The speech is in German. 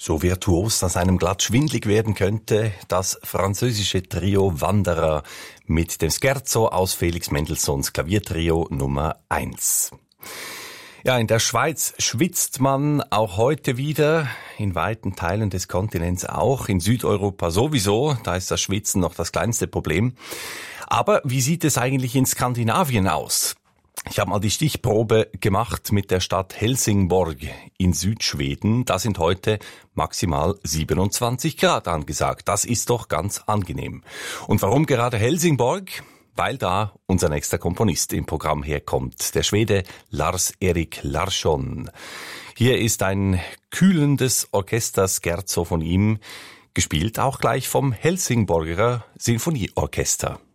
So virtuos, dass einem glatt schwindlig werden könnte, das französische Trio Wanderer mit dem Scherzo aus Felix Mendelssohns Klaviertrio Nummer 1. Ja, in der Schweiz schwitzt man auch heute wieder, in weiten Teilen des Kontinents auch, in Südeuropa sowieso, da ist das Schwitzen noch das kleinste Problem. Aber wie sieht es eigentlich in Skandinavien aus? Ich habe mal die Stichprobe gemacht mit der Stadt Helsingborg in Südschweden. Da sind heute maximal 27 Grad angesagt. Das ist doch ganz angenehm. Und warum gerade Helsingborg? Weil da unser nächster Komponist im Programm herkommt, der Schwede Lars-Erik Larsson. Hier ist ein kühlendes Orchester-Scherzo von ihm, gespielt auch gleich vom Helsingborger Sinfonieorchester.